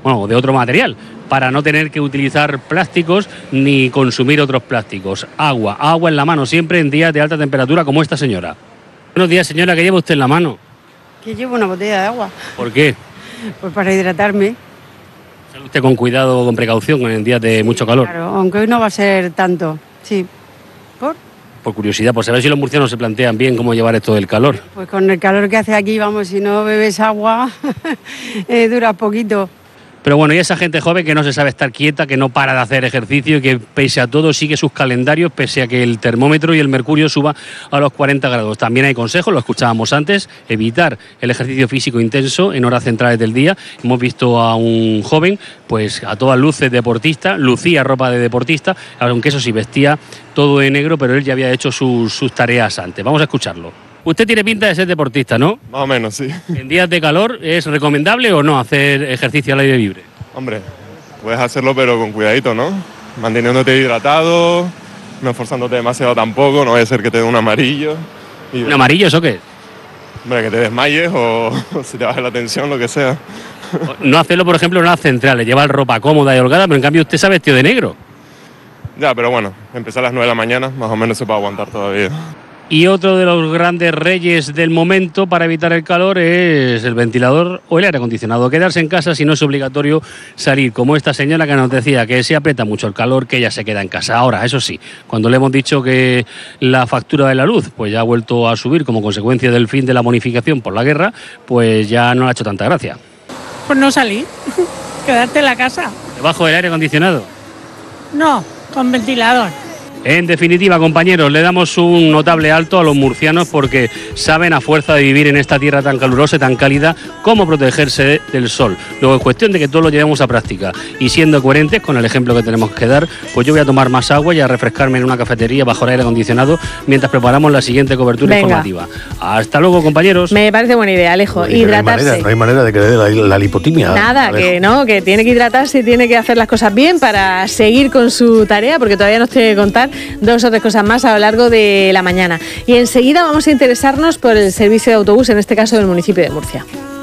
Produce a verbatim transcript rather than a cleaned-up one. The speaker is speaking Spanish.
bueno, de otro material, para no tener que utilizar plásticos ni consumir otros plásticos. Agua, agua en la mano, siempre en días de alta temperatura como esta señora. Buenos días, señora, ¿qué lleva usted en la mano? Que llevo una botella de agua. ¿Por qué? Pues para hidratarme. Sale usted con cuidado, con precaución, en días de Sí, mucho calor. Claro, aunque hoy no va a ser tanto, sí. ¿Por? Por curiosidad, por saber si los murcianos se plantean bien cómo llevar esto del calor. Pues con el calor que hace aquí, vamos, si no bebes agua, eh, dura poquito. Pero bueno, y esa gente joven que no se sabe estar quieta, que no para de hacer ejercicio y que pese a todo sigue sus calendarios, pese a que el termómetro y el mercurio suba a los cuarenta grados. También hay consejos, lo escuchábamos antes, evitar el ejercicio físico intenso en horas centrales del día. Hemos visto a un joven, pues a todas luces deportista, lucía ropa de deportista, aunque eso sí, vestía todo de negro, pero él ya había hecho sus, sus tareas antes. Vamos a escucharlo. Usted tiene pinta de ser deportista, ¿no? Más o menos, sí. ¿En días de calor es recomendable o no hacer ejercicio al aire libre? Hombre, puedes hacerlo pero con cuidadito, ¿no? Manteniéndote hidratado, no esforzándote demasiado tampoco, no vaya a ser que te dé un amarillo. Y, ¿Un amarillo eso qué es? hombre, que te desmayes o se te baje la tensión, lo que sea. No hacerlo, por ejemplo, en las centrales, llevar ropa cómoda y holgada, pero en cambio usted se ha vestido de negro. Ya, pero bueno, empezar a las nueve de la mañana, más o menos se puede aguantar todavía. Y otro de los grandes reyes del momento para evitar el calor es el ventilador o el aire acondicionado. Quedarse en casa si no es obligatorio salir, como esta señora que nos decía que se aprieta mucho el calor, que ella se queda en casa. Ahora, eso sí, cuando le hemos dicho que la factura de la luz pues ya ha vuelto a subir como consecuencia del fin de la bonificación por la guerra, pues ya no le ha hecho tanta gracia. Pues no salir, quedarte en la casa. ¿Debajo del aire acondicionado? No, con ventilador. En definitiva, compañeros, le damos un notable alto a los murcianos porque saben, a fuerza de vivir en esta tierra tan calurosa y tan cálida, cómo protegerse del sol. Luego es cuestión de que todos lo llevemos a práctica y siendo coherentes con el ejemplo que tenemos que dar, pues yo voy a tomar más agua y a refrescarme en una cafetería bajo el aire acondicionado mientras preparamos la siguiente cobertura Venga. informativa. Hasta luego, compañeros. Me parece buena idea, Alejo. Y hidratarse. No hay manera, no hay manera de que le dé la, la lipotimia. Nada, Alejo. que no, que tiene que hidratarse y tiene que hacer las cosas bien para seguir con su tarea, porque todavía nos tiene que contar dos o tres cosas más a lo largo de la mañana. Y enseguida vamos a interesarnos por el servicio de autobús, en este caso del municipio de Murcia.